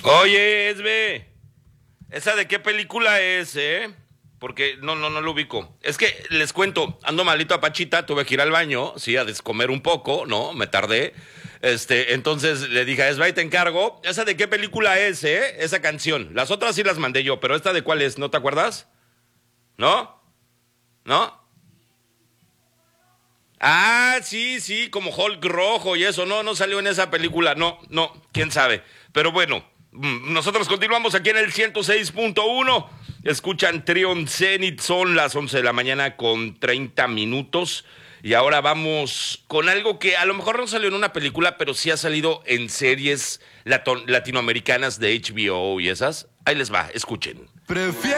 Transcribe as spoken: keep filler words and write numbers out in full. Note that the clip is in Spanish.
Oye, Esbe, ¿esa de qué película es, eh? Porque no, no, no lo ubico. Es que les cuento, ando malito a Pachita, tuve que ir al baño, sí, a descomer un poco, ¿no? Me tardé. Este, entonces le dije a Esbe, ahí te encargo. ¿Esa de qué película es, eh? Esa canción. Las otras sí las mandé yo, pero ¿esta de cuál es? ¿No te acuerdas? ¿No? ¿No? Ah, sí, sí, como Hulk rojo y eso. No, no salió en esa película. No, no, quién sabe. Pero bueno, mm, nosotros continuamos aquí en el ciento seis punto uno. Escuchan Trion Zenit, son las once de la mañana con treinta minutos. Y ahora vamos con algo que a lo mejor no salió en una película, pero sí ha salido en series lato- latinoamericanas de H B O y esas. Ahí les va, escuchen. Prefiero